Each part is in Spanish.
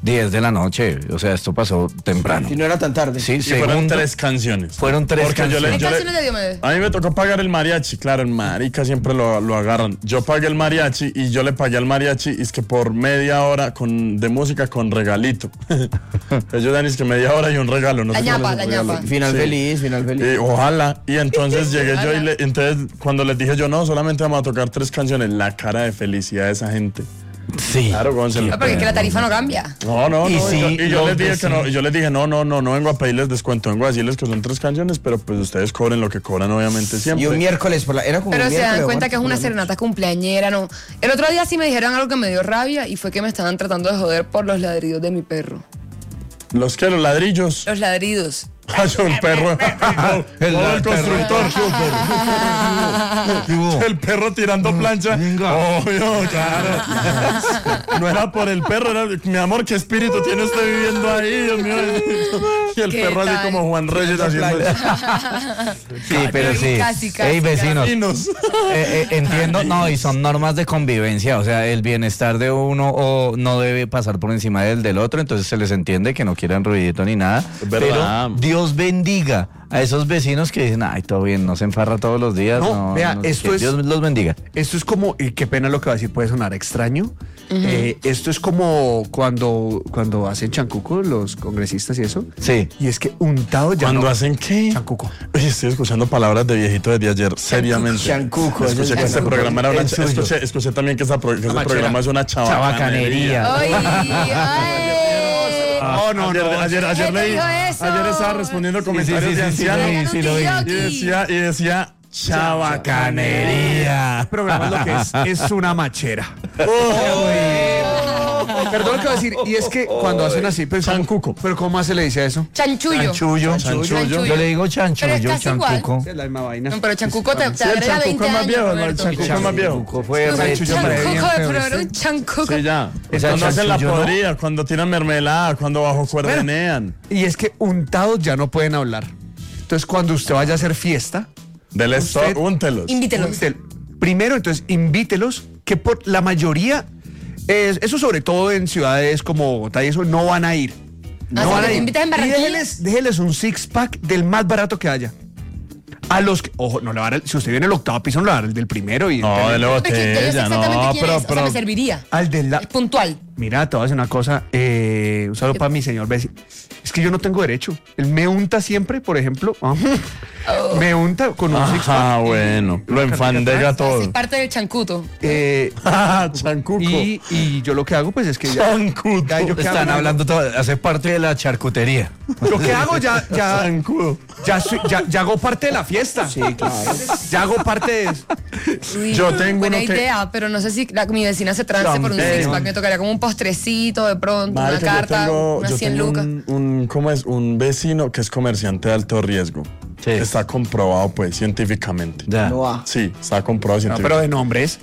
10 de la noche, o sea, esto pasó temprano. Si no era tan tarde. Sí, fueron 3 canciones. Fueron 3 canciones. ¿Qué canciones de Diomedes? A mí me tocó pagar el mariachi, claro, el marica siempre lo agarran. Yo pagué el mariachi y yo le pagué al mariachi y es que por media hora de música con regalito. Ellos dan es que media hora y un regalo. No La sé ñapa, cómo la es el regalo. ñapa. Final feliz. Ojalá. Y entonces llegué yo y entonces cuando les dije yo, no, solamente vamos a tocar 3 canciones, la cara de felicidad de esa gente. Sí. Claro, Gonzalo. No, porque es que la tarifa no cambia. No. Y Y, sí, yo les dije los que no. Y yo les dije, no vengo a pedirles descuento, vengo a decirles que son 3 canciones, pero pues ustedes cobren lo que cobran, obviamente, siempre. Y un miércoles era como Pero un se miércoles dan o cuenta martes que es por una la noche. serenata cumpleañera, ¿no? El otro día sí me dijeron algo que me dio rabia y fue que me estaban tratando de joder por los ladridos de mi perro. Los Los ladrillos. ladridos. Ay, un perro. El constructor. El perro tirando plancha. Obvio, claro. No era por el perro, era mi amor, ¿qué espíritu tiene usted viviendo ahí? Dios mío. Y el ¿Qué perro así tal? como Juan Reyes haciendo. Sí, pero sí. Casi, Ey, vecinos. Vecinos. Entiendo, no, y son normas de convivencia, o sea, el bienestar de uno no debe pasar por encima del otro, entonces se les entiende que no quieran ruidito ni nada. Es verdad. Pero Dios bendiga a esos vecinos que dicen, ay, todo bien, no se enfarra todos los días. No, vea, sé esto qué. es- Dios los bendiga. Esto es como, y qué pena lo que va a decir, puede sonar extraño. Esto es como cuando hacen chancuco los congresistas y eso. Sí. Y es que untado ya ¿Cuándo no. hacen qué? Chancuco. Oye, estoy escuchando palabras de viejito desde ayer, seriamente. Chancuco, Escuché ese que este chancuco. programa era una El suyo. escuché también que ese machera. programa es una chabacanería. Chabacanería. Ay, No, ayer ¿Quién leí, dijo eso? ayer estaba respondiendo comentarios de ancianos sí, lo vi. y decía chabacanería. El programa lo que es una machera. Perdón lo que voy a decir, y es que cuando hacen así, pues, Chancuco. pero ¿cómo más se le dice a eso? Chanchullo. Chanchullo. Yo le digo chanchullo, Pero es casi igual. chancuco. Es la misma vaina. No, pero Chancuco te Sí, el agrega 20 chancuco es más años, viejo, ¿no? El Roberto. chancuco es más viejo. Chancuco fue Chanchullo recho. para bien Chancuco, feo, pero era ¿sí? un chancuco. Sí, ya. O sea, Cuando hacen la chanchullo, ¿no? podrida, cuando tiran mermelada, cuando bajo cuerdenean. Y es que untados ya no pueden hablar. Entonces, cuando usted vaya a hacer fiesta, Del Usted- esto, úntelos. Invítelos. primero, entonces, invítelos, que por la mayoría, eso sobre todo en ciudades como Bogotá y eso, no van a ir. Ah, No sí, van que a te ir. invitan en Y Barranquilla. déjeles un six-pack del más barato que haya. A los que, ojo, no le va a dar, si usted viene al octavo piso, no le va a dar el del primero y No, de la Porque yo sé botella, exactamente no, quién es, o sea, pero me serviría. al del la. Es puntual. Mira, te voy a decir una cosa, un saludo para mi señor vecino. Es que yo no tengo derecho. Él me unta siempre, por ejemplo, me unta con un six-pack. Ah, bueno, lo enfandega Es todo. parte del chancuto. Chancuco. Y yo lo que hago, pues es que ya. Chancuco. Ya, ¿yo qué Están hago? hablando todo, hace parte de la charcutería. Lo que hago ya Chancudo. ya hago parte de la fiesta. Sí, claro. Ya hago parte de eso. Uy, Yo tengo buena uno que- idea, pero no sé si mi vecina se trance por un También. six-pack. Me tocaría como un postrecito de pronto, una Marica, carta, unas yo 100 tengo lucas. ¿cómo es? Un vecino que es comerciante de alto riesgo. Sí. Está comprobado, pues, científicamente. Ya. No va. Sí, está comprobado No, científicamente. pero de nombres.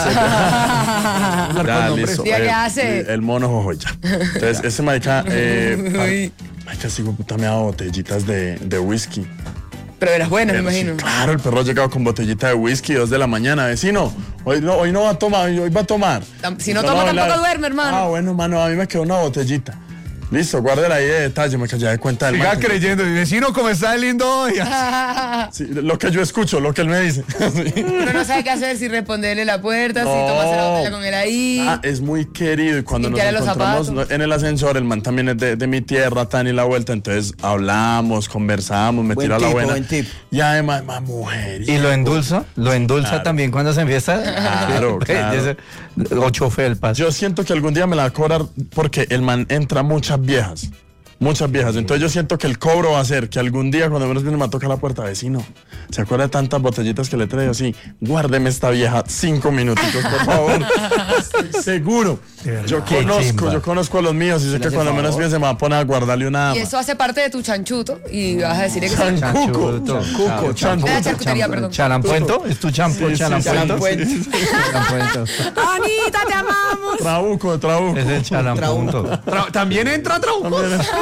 Ya, listo. Diga, ¿qué hace? El mono jojoya. Entonces, ese marica, Uy. marica, sigo puta, me ha dado botellitas de whisky. Pero de las buenas, me Pero sí, imagino. claro, el perro ha llegado con botellita de whisky, 2 de la mañana. Vecino, hoy no va a tomar, hoy va a tomar. Si no toma, tampoco duerme, hermano. Ah, bueno, mano, a mí me quedó una botellita. Listo, guárdela ahí de detalle, me callé de cuenta del Siga man. creyendo. Mi vecino, ¿cómo está de lindo hoy? Sí, lo que yo escucho, lo que él me dice. Sí. Uno no sabe qué hacer, si responderle la puerta, si No. tomarse la botella con él ahí. Ah, es muy querido y cuando nos Limpiarle los encontramos zapatos. en el ascensor, el man también es de mi tierra, tan y la vuelta, entonces hablamos, conversamos, me Buen tira la tipo, buena. buen tip. Y además, mujer. ¿Y lo endulza? ¿Lo endulza Claro. también cuando se empieza? Claro, claro. 8 felpas. Yo siento que algún día me la va a cobrar porque el man entra muchas viejas. Muchas viejas. Entonces yo siento que el cobro va a ser que algún día cuando menos viene me toca la puerta, vecino. ¿Se acuerda de tantas botellitas que le traigo? Sí, guárdeme esta vieja 5 minutitos, por favor. Estoy seguro. Yo Qué chimba. conozco a los míos y sé que hace cuando menos favor. bien se me va a poner a guardarle una Y dama. eso hace parte de tu chanchuto y vas a decirle que sí. Chancuco. Chanchuto. Chancuco. De la charcutería, perdón. ¿Chalampuento? ¿Es tu champo? Sí, sí, ¿Chalampuento? Chalampuento. Chalampuento. Anita, te amamos. Trabuco. Es el chalampunto. También entra Trauco.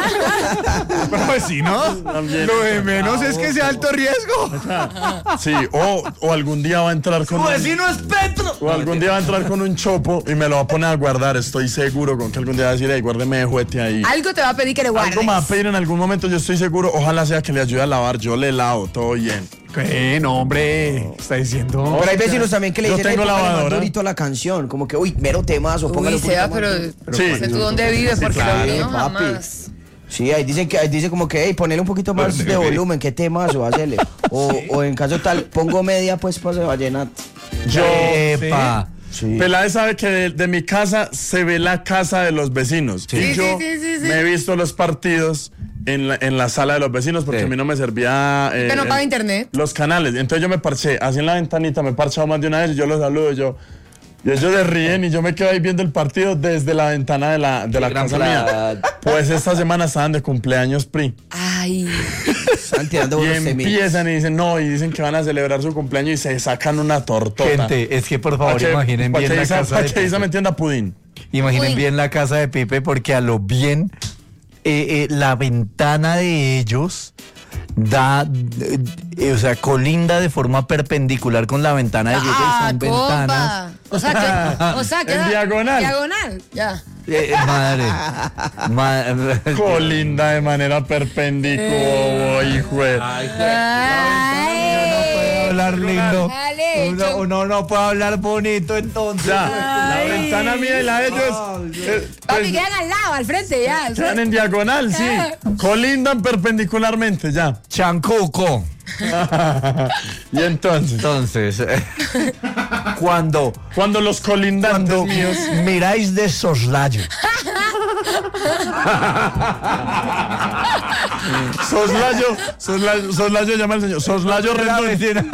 Pero vecinos, También. lo de menos es que sea alto riesgo. Sí, o algún día va a entrar con vecino es Petro! o algún día va a entrar con un chopo y me lo va a poner a guardar. Estoy seguro con que algún día va a decir, hey, guárdeme de juguete ahí. Algo te va a pedir que le guardes. Algo me va a pedir en algún momento, yo estoy seguro. Ojalá sea que le ayude a lavar. Yo le lavo, todo bien. ¿Qué? No, hombre. Está diciendo. Pero hay vecinos también que le Yo dicen, tengo póngale más lavadora. durito a la canción. Como que, uy, mero temazo, póngale Uy, un poquito Seba, más pero duro. Sí. no sé tú dónde vives, porque claro, los vecinos papi. jamás. Sí, ahí dice como que, hey, ponele un poquito más de volumen, qué temazo, hacele. O en caso tal, pongo media pues para el vallenato. Yo, ¡Epa! Sí. Peláez sabe que de mi casa se ve la casa de los vecinos. Sí. Y yo Sí. me he visto los partidos en la sala de los vecinos porque Sí. a mí no me servía Que no paga internet. los canales. Entonces yo me parché así en la ventanita, me he parchado más de una vez y yo los saludo y ellos se ríen y yo me quedo ahí viendo el partido desde la ventana de la gran casa mía. plan. Pues esta semana estaban de cumpleaños PRI. Ay. Están tirando Y buenos temitas. empiezan y dicen no, y dicen que van a celebrar su cumpleaños y se sacan una tortota. Gente, es que por favor imaginen bien la casa de Isa me Pipe. entienda pudín. Imaginen Uy. bien la casa de Pipe porque a lo bien la ventana de ellos da, o sea, colinda de forma perpendicular con la ventana de ellos. Son ventanas. O sea que En diagonal. Diagonal, ya. Madre. Colinda de manera perpendicular, hijo de... Hablar lindo. Dale, Uno no puede hablar bonito entonces. Ya, la ventana mía y la de ellos Papi, quedan al lado, al frente, ya. quedan en diagonal, sí. Colindan perpendicularmente, ya. Chancuco. Y Entonces, cuando cuando colindantes míos... miráis de soslayo. Soslayo llama el señor. Soslayo Rendón.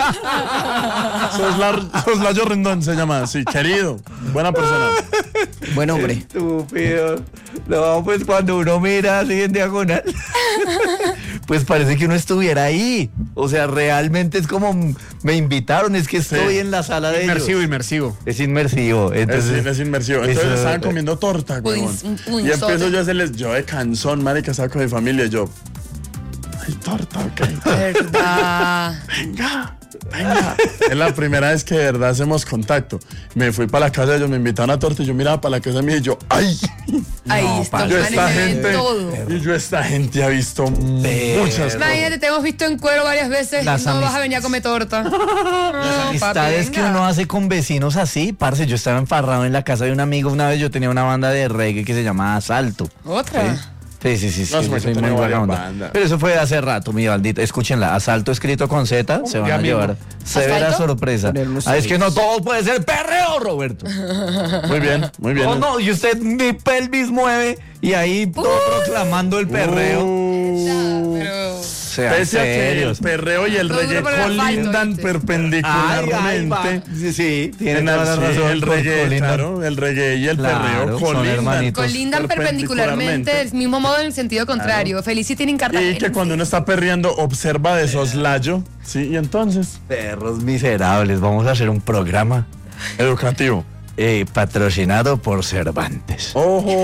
Soslayo Rendón se llama, sí, querido. Buena persona. Buen hombre. Estúpido. No, pues cuando uno mira así en diagonal, pues parece que uno estuviera ahí. O sea, realmente es como me invitaron, es que estoy en la sala de ellos. Inmersivo. Es inmersivo. Entonces, Es inmersivo. Entonces eso- estaban comiendo torta, Pudín- huevón. un Y pudinzote. empiezo yo a hacerles, yo de cansón, marica, estaba con mi familia y yo... Ay, torta, ok. Verdad. Venga. Es la primera vez que de verdad hacemos contacto. Me fui para la casa de ellos, me invitaron a torta y yo miraba para la casa mía y yo, ¡ay! Ahí está. Yo esta gente... Todo. Y yo esta gente ha visto muchas cosas. Imagínate, te hemos visto en cuero varias veces Las y no vas a amist- venir a comer torta. amistades que uno hace con vecinos así, parce, yo estaba enfarrado en la casa de un amigo una vez, yo tenía una banda de reggae que se llamaba Asalto. Otra. Sí, No, yo se me soy tenía muy buena varias onda. bandas. Pero eso fue hace rato, mi bandita. Escúchenla, Asalto escrito con Z, se van Ya a mismo. llevar severa ¿Asfalto? sorpresa. Ponernos Es que seis. no todo puede ser perreo, Roberto. Muy bien, muy bien. No, no, y usted mi pelvis mueve y ahí todo proclamando el perreo. Pero. Sean Pese a que el serios. perreo y el Todo reggae duro por el asfalto, colindan ¿viste? Ay, perpendicularmente. Sí, tiene En toda la sí, razón. el reggae, colindan. claro, el reggae y el Claro, perreo son colindan. hermanitos. Colindan perpendicularmente, del mismo modo en el sentido contrario. Felicity en Cartagena. Y que cuando uno está perreando observa de soslayo, sí, y entonces Perros miserables, vamos a hacer un programa educativo. patrocinado por Cervantes. Ojo.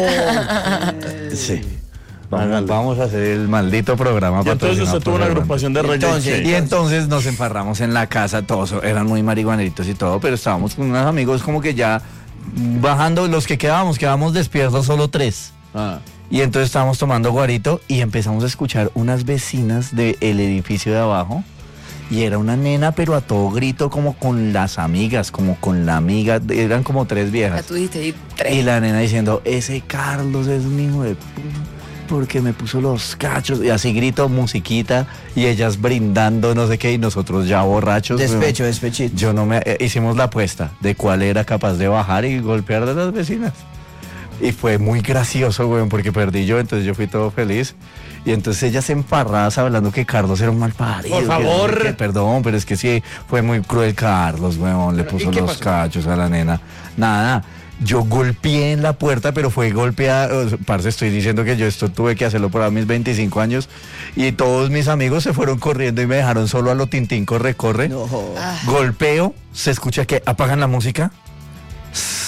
Sí. Hágale. Vamos a hacer el maldito programa Y entonces patrocinado usted tuvo por una Cervantes. agrupación de reggae. Entonces, que- Y entonces nos enfarramos en la casa, todos eran muy marihuaneritos y todo, pero estábamos con unos amigos como que ya bajando, los que quedábamos despiertos solo 3. Ah. Y entonces estábamos tomando guarito y empezamos a escuchar unas vecinas del edificio de abajo. Y era una nena, pero a todo grito, como con las amigas, como con la amiga, eran como 3 Ya viejas. tú dijiste, y Y 3. la nena diciendo, ese Carlos es mi hijo de puta, porque me puso los cachos. Y así grito, musiquita, y ellas brindando, no sé qué, y nosotros ya borrachos. Despecho, weón. despechito. Yo no me... hicimos la apuesta de cuál era capaz de bajar y golpear de las vecinas. Y fue muy gracioso, weón, porque perdí yo, entonces yo fui todo feliz. Y entonces ellas emparradas hablando que Carlos era un mal parido. Por que no sé favor. qué. Perdón, pero es que sí, fue muy cruel Carlos, weón. Le puso ¿y qué los pasó? cachos a la nena. Nada, yo golpeé en la puerta, pero fue golpeada. Parce, estoy diciendo que yo esto tuve que hacerlo por mis 25 años. Y todos mis amigos se fueron corriendo y me dejaron solo a lo Tintín corre. No jodas. Golpeo, se escucha que apagan la música.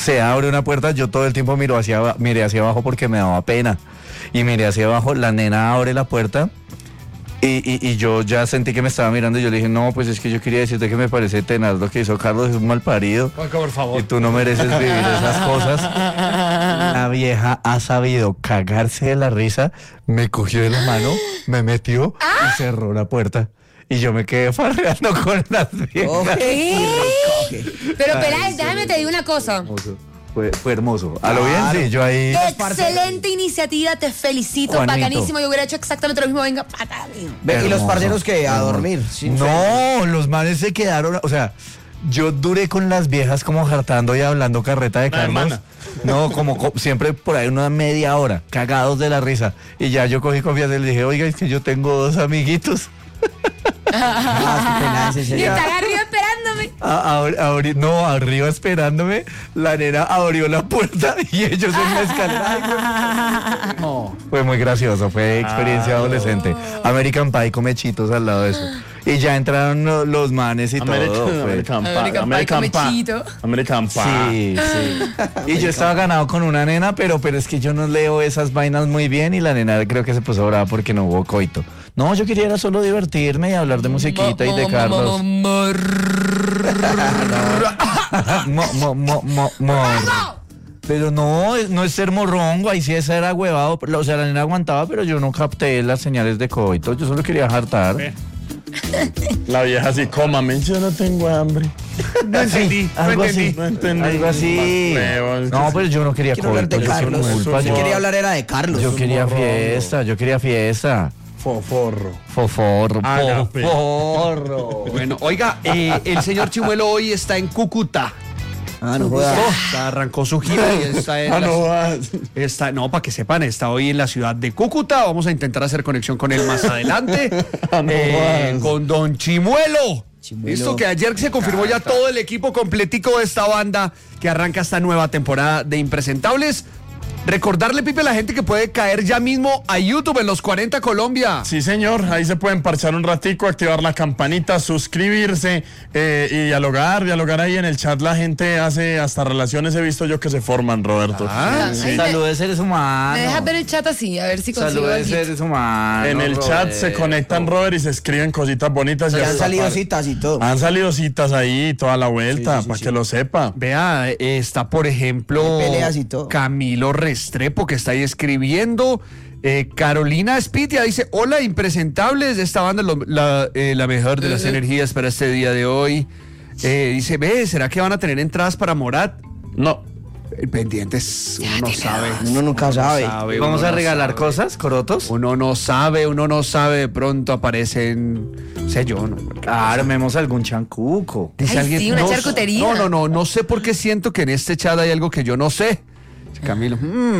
se abre una puerta, yo todo el tiempo miré hacia abajo porque me daba pena. Y miré hacia abajo, la nena abre la puerta y yo ya sentí que me estaba mirando y yo le dije, no, pues es que yo quería decirte que me parece tenaz lo que hizo Carlos, es un mal parido. Por favor. Y tú no mereces vivir esas cosas. La vieja ha sabido cagarse de la risa, me cogió de la mano, me metió y cerró la puerta. Y yo me quedé farreando con las viejas. Pero Peláez, déjame te digo una cosa. Hermoso. Fue hermoso. A lo bien, sí, yo ahí. Excelente iniciativa, te felicito, Juanito. bacanísimo. Yo hubiera hecho exactamente lo mismo, venga, pata, mío. Ve, y los Hermoso, parceros que a hermoso. dormir. No, los manes se quedaron, o sea, yo duré con las viejas como jartando y hablando carreta de Carlos. hermana. No, como siempre por ahí una media hora, cagados de la risa. Y ya yo cogí confianza y le dije, oiga, es que yo tengo 2 amiguitos. Y están arriba esperándome. No, arriba esperándome, la nena abrió la puerta y ellos en la escalera. Ay, no, fue muy gracioso, fue experiencia adolescente. American Pie come chitos al lado de eso. Y ya entraron los manes y todo. American Pie come chito. American Pie. Sí, sí. Y yo estaba ganado con una nena, pero es que yo no leo esas vainas muy bien y la nena creo que se puso brava porque no hubo coito. No, yo quería era solo divertirme y hablar de musiquita y de Carlos. Pero no es ser morrongo, ahí sí esa era huevado. O sea, la nena aguantaba, pero yo no capté las señales de coito. Yo solo quería hartar. La vieja así, cómame, yo no tengo hambre. No entendí, Algo así. No entendí. Algo así. Más huevo, es que No, sí. pero yo no quería Quiero hablar coito. de Yo sin Carlos. culpa, Yo quería hablar era de Carlos. Yo quería morrongo. fiesta. Foforro. Foforro, Ágape. foforro. Bueno, oiga, el señor Chimuelo hoy está en Cúcuta. No jodas. Arrancó su gira y está en no vas. no, para que sepan, está hoy en la ciudad de Cúcuta. Vamos a intentar hacer conexión con él más adelante. vas. Con Don Chimuelo. Chimuelo. Listo, que ayer se confirmó ya todo el equipo completico de esta banda que arranca esta nueva temporada de Impresentables. Recordarle, Pipe, a la gente que puede caer ya mismo a YouTube en Los 40 Colombia. Sí, señor, ahí se pueden parchar un ratico, activar la campanita, suscribirse y dialogar ahí en el chat. La gente hace hasta relaciones, he visto yo que se forman, Roberto. Sí. Saludos, seres humanos. ¿Me dejas ver el chat así? A ver si consigo Saludos, algo. seres humanos. En el chat se conectan, Robert, y se escriben cositas bonitas. Ya han hasta salido par- citas y todo. Han salido citas ahí toda la vuelta, Sí, para sí. que lo sepa. Vea, está por ejemplo Hay peleas y todo. Camilo Restrepo, que está ahí escribiendo. Carolina Espitia dice: hola, impresentables de esta banda, la mejor de las energías para este día de hoy. Dice: ve, ¿será que van a tener entradas para Morat? No. Pendientes, uno no sabe. Uno nunca sabe. ¿Vamos uno a no regalar sabe. cosas, corotos? Uno no sabe, de pronto aparecen, sé yo, ¿no? Armemos algún chancuco. Dice Ay, sí, una no, charcutería. no sé por qué siento que en este chat hay algo que yo no sé. Camilo.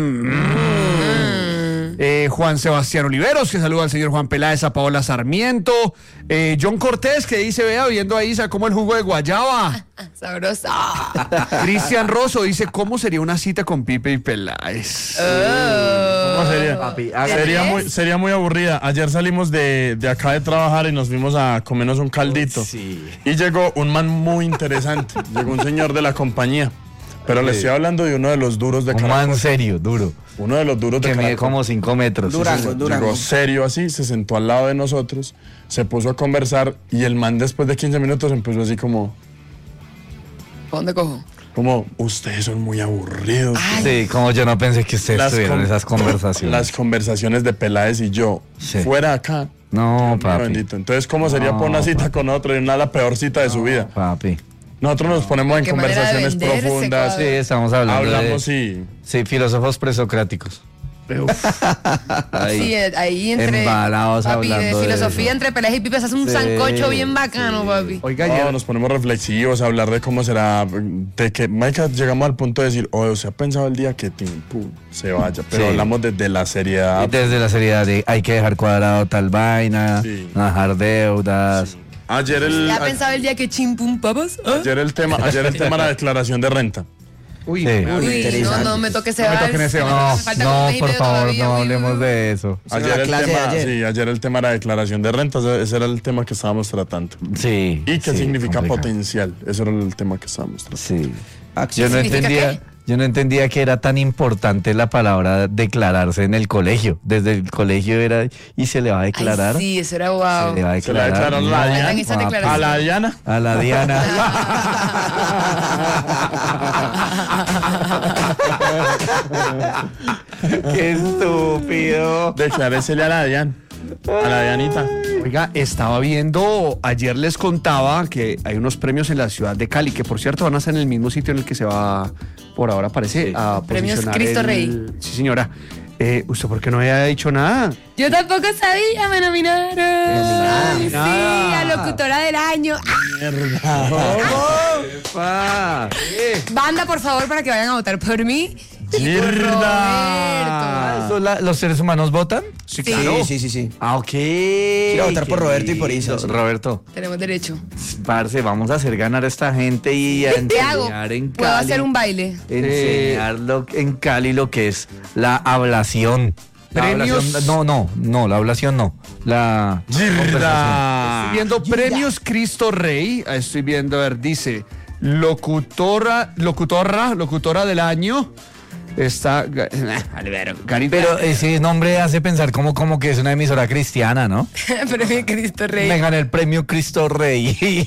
Juan Sebastián Oliveros, que saluda al señor Juan Peláez, a Paola Sarmiento. John Cortés, que dice: vea, viendo ahí, sacó el jugo de guayaba. Sabrosa. Cristian Rosso dice: ¿cómo sería una cita con Pipe y Peláez? ¿Cómo sería? Papi, Sería muy aburrida. Ayer salimos de acá de trabajar y nos fuimos a comernos un caldito. Sí. Y llegó un man muy interesante. Llegó un señor de la compañía. Pero le estoy hablando de uno de los duros de Un Caracol. man serio, duro. Uno de los duros de Que mide Caracol. como 5 metros. Durango, Durango. Llegó serio así, se sentó al lado de nosotros, se puso a conversar y el man después de 15 minutos empezó así como, ¿Dónde cojo? ustedes son muy aburridos. Sí, como yo no pensé que ustedes Las tuvieran con- esas conversaciones. Las conversaciones de Peláez y yo, Sí. fuera acá. No, Dios mío papi. bendito. Entonces, ¿cómo sería por una cita con otro y una la peor cita de su vida? Papi. Nosotros nos ponemos en Qué manera de conversaciones venderse, profundas, Sí, estamos hablando hablamos de... y... Sí, filósofos presocráticos. Ahí. Sí, ahí entre. Embalados papi, de hablando de filosofía eso. entre Peláez y Pipe se hace un Sí, sancocho bien bacano, sí. papi. Oiga, No, ayer, nos ponemos reflexivos, a hablar de cómo será, de que, marica, llegamos al punto de decir, ¿se ha pensado el día que se vaya? Pero Sí. hablamos desde la seriedad. Y desde la seriedad de hay que dejar cuadrado tal vaina, Sí. no dejar deudas. Ayer el, ¿Ya ha pensado el día que chimpum papas? ¿Ah? ayer el tema era la declaración de renta. uy, Sí. Uy, no me toque ese No me vals. toquen ese Me vals. falta como un No, mes y por medio favor, todavía, no uy, hablemos uy, uy. de eso. Esa era la clase de ayer. Sí, ayer el tema era declaración de renta, ese era el tema que estábamos tratando. Sí. ¿Y qué sí, significa complicado. potencial? Ese era el tema que estábamos tratando. Sí. Acción. Yo no ¿Significa entendía, Yo no entendía que era tan importante la palabra declararse en el colegio. Desde el colegio era, y se le va a declarar. Ay, sí, eso era wow. Se le va a Se la declarar. declaró la Hagan Diana. esa declaración. A la Diana. A la Diana. Qué estúpido. Declárésele a la Diana. A la Dianita. Oiga, estaba viendo, ayer les contaba que hay unos premios en la ciudad de Cali, que por cierto van a ser en el mismo sitio en el que se va, por ahora parece, a Premios posicionar Cristo el- Rey. Sí, señora. ¿Usted por qué no había dicho nada? Yo tampoco sabía, me nominaron. Sí, Nada. a locutora del año. Epa. Banda, por favor, para que vayan a votar por mí. Y por ¡Mierda! Roberto. ¿Los seres humanos votan? Sí, Sí. claro. Sí. Ah, ok. Quiero votar por Roberto y por Isa, sí. Roberto, Tenemos derecho. parce, vamos a hacer ganar a esta gente y a ¿Qué hago? enseñar en Cali. Puedo hacer un baile. Enseñarlo en Cali lo que es la ablación. La Premios- ablación- no, la ablación no. La conversación. Estoy viendo premios Cristo Rey. Estoy viendo, a ver, dice locutora del año. Está Garita. Pero ese nombre hace pensar como que es una emisora cristiana, ¿no? Premio Cristo Rey. Me gané el premio Cristo Rey.